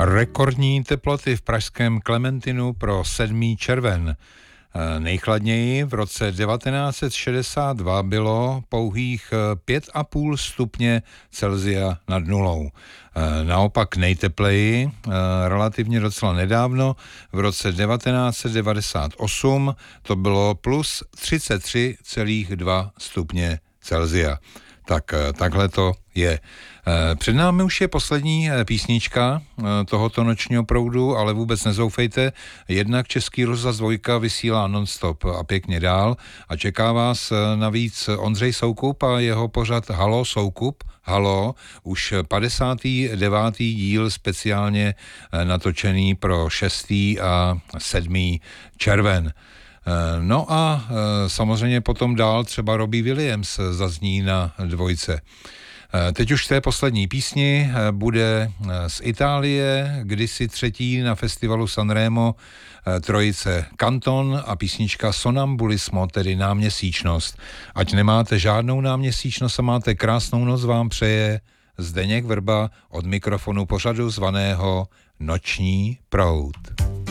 Rekordní teploty v pražském Klementinu pro 7. červen. Nejchladněji v roce 1962 bylo pouhých 5,5 stupně Celsia nad nulou. Naopak nejtepleji, relativně docela nedávno, v roce 1998 to bylo plus 33,2 stupně Celsia. Tak takhle to je. Před námi už je poslední písnička tohoto nočního proudu, ale vůbec nezoufejte, jednak Český rozhlas 2 vysílá non-stop a pěkně dál a čeká vás navíc Ondřej Soukup a jeho pořad Halo Soukup. Halo, už 59. díl speciálně natočený pro 6. a 7. červen. No a samozřejmě potom dál třeba Robbie Williams zazní na 2. Teď už v té poslední písni bude z Itálie, kdysi 3. na festivalu Sanremo, trojice Kanton a písnička Sonambulismo, tedy náměsíčnost. Ať nemáte žádnou náměsíčnost a máte krásnou noc, vám přeje Zdeněk Vrba od mikrofonu pořadu zvaného Noční proud.